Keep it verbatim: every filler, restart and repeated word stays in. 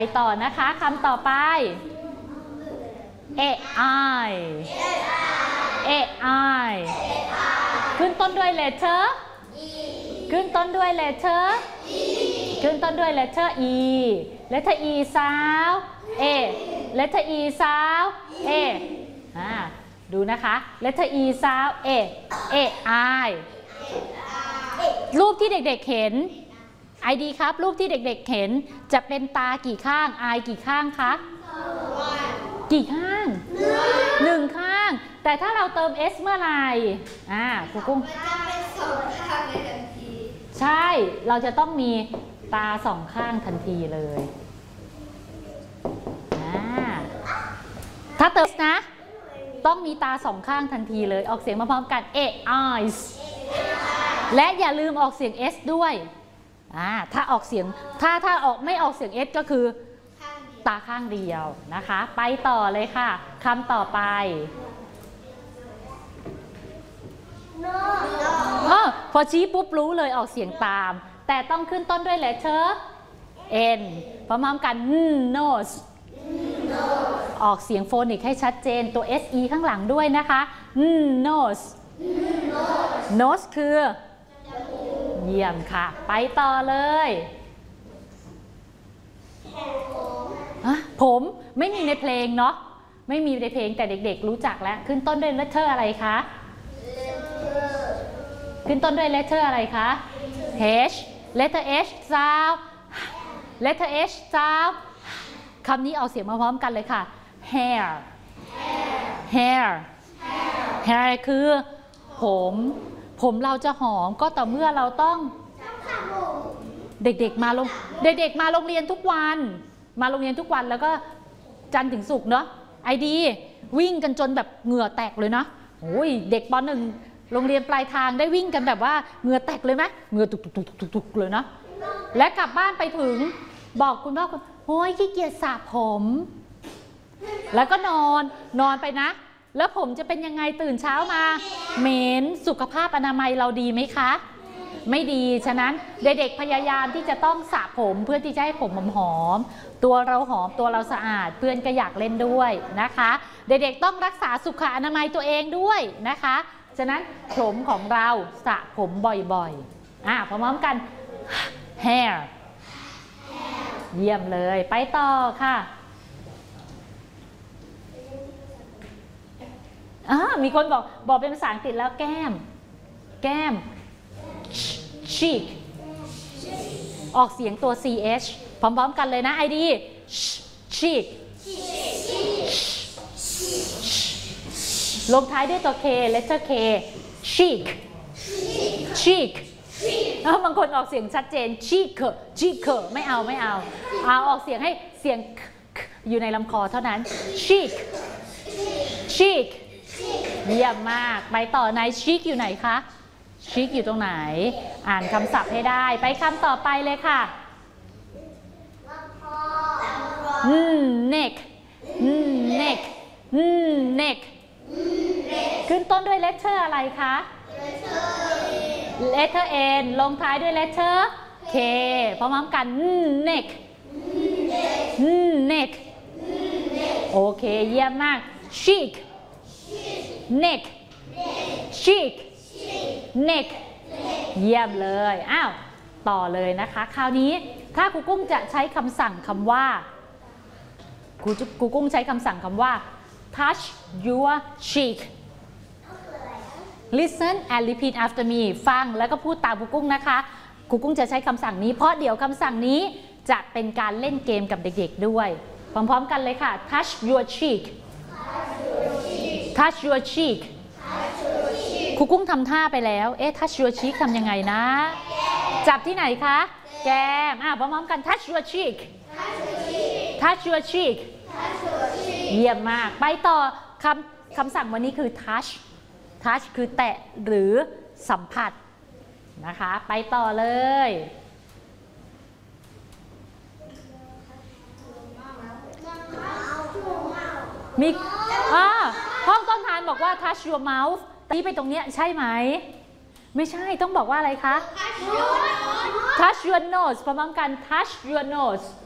ไปต่อนะคะคำต่อไปเอไอเอไอขึ้นต้นด้วย letter ขึ้นต้นด้วย letter ขึ้นต้นด้วย letter e letter e sound a letter e sound a อ่าดูนะคะ letter e sound a a i รูปที่เด็กๆเห็นไอดีครับรูปที่เด็กๆเห็นจะเป็นตากี่ข้างไอกี่ข้างคะกี่ข้างหนึ่งข้างแต่ถ้าเราเติม s เมื่อไหร่อ่าครูกุ้งใช่เราจะต้องมีตาสองข้างทันทีเลยอ่าถ้าเติม s นะต้องมีตาสองข้างทันทีเลยออกเสียงมาพร้อมกัน a eyes และอย่าลืมออกเสียง s ด้วยอ่าถ้าออกเสียงถ้าถ้าออกไม่ออกเสียง s ก็คือตาข้างเดียวนะคะไปต่อเลยค่ะคำต่อไปออพอชี้ปุ๊บรู้เลยออกเสียงตามแต่ต้องขึ้นต้นด้วย letter n พร้อมๆกัน nose ออกเสียงโฟนิกให้ชัดเจนตัว se ข้างหลังด้วยนะคะ nose nose คือเยี่ยมค่ะไปต่อเลยผมไม่มีในเพลงเนาะไม่มีในเพลงแต่เด็กๆรู้จักแล้วขึ้นต้นด้วย letter อะไรคะขึ้นต้นด้วย letter อะไรคะ h letter h sound letter h sound คำนี้ออกเสียงมาพร้อมกันเลยค่ะ hair hair hair คือผมผมเราจะหอมก็ต่อเมื่อเราต้องเด็กๆมาลงเด็กๆมาโรงเรียนทุกวันมาโรงเรียนทุกวันแล้วก็จันทร์ถึงศุกร์เนาะไอดีวิ่งกันจนแบบเหงื่อแตกเลยนะโอ้ยเด็กป.หนึ่งโรงเรียนปลายทางได้วิ่งกันแบบว่าเหงื่อแตกเลยไหมเหงื่อตุกๆๆๆเลยนะและกลับบ้านไปถึงบอกคุณพ่อคุณโอ้ยขี้เกียจสระผมแล้วก็นอนนอนไปนะแล้วผมจะเป็นยังไงตื่นเช้ามาเหม็นสุขภาพอนามัยเราดีไหมคะไม่ดีฉะนั้นเด็กๆพยายามที่จะต้องสระผมเพื่อที่จะให้ผมหอมๆตัวเราหอมตัวเราสะอาดเพื่อนก็อยากเล่นด้วยนะคะเด็กๆต้องรักษาสุขอนามัยตัวเองด้วยนะคะฉะนั้นผมของเราสระผมบ่อยๆอ่ะพร้อมๆกัน hair เยี่ยมเลยไปต่อค่ะอ่ามีคนบอกบอกเป็นภาษาอังกฤษแล้วแก้มแก้ม cheek ออกเสียงตัว ch พร้อมๆกันเลยนะไอดี cheek ลงท้ายด้วยตัว k letter k cheek cheek แล้วบางคนออกเสียงชัดเจน cheek cheek ไม่เอาไม่เอาเอาออกเสียงให้เสียงอยู่ในลำคอเท่านั้น cheek cheek เยี่ยมมากไปต่อใน cheek อยู่ไหนคะcheek อยู่ตรงไหนอ่านคำศัพท์ให้ได้ไปคำต่อไปเลยค่ะอืม neck อืม neck อืม neck ขึ้นต้นด้วย letter อะไรคะ letter n ลงท้ายด้วย letter k พร้อมๆกัน neck อืม neck โอเคเยี่ยมมาก cheek neck cheek neck เยี่ยมเลยอ้าวต่อเลยนะคะคราวนี้ถ้าครูกุ้งจะใช้คำสั่งคำว่าครูครูกุ้งใช้คำสั่งคำว่า touch your cheek listen and repeat after me ฟังแล้วก็พูดตามครูกุ้งนะคะครูกุ้งจะใช้คำสั่งนี้เพราะเดี๋ยวคำสั่งนี้จะเป็นการเล่นเกมกับเด็กๆด้วยพร้อมๆกันเลยค่ะ touch your cheek touch your cheek ครูกุ้งทำท่าไปแล้วเอ๊ะ touch your cheek ทำยังไงนะจับที่ไหนคะแก้มอ่ะพร้อมๆกัน touch your cheek touch your cheek เยี่ยมมากไปต่อคำคำสั่งวันนี้คือ touch touch คือแตะหรือสัมผัสนะคะไปต่อเลยมีอ่าห้องต้นทานบอกว่า touch your mouth นี่ไปตรงเนี้ยใช่ไหมไม่ใช่ต้องบอกว่าอะไรคะ touch your nose พร้อมกัน touch your nose